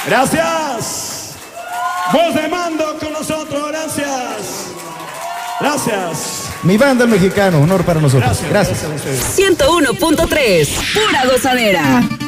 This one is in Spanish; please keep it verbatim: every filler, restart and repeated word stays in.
Gracias. Voz de mando con nosotros, gracias. Gracias. Mi banda el mexicano, honor para nosotros. Gracias. Gracias. Gracias a ustedes. ciento uno punto tres, pura gozadera.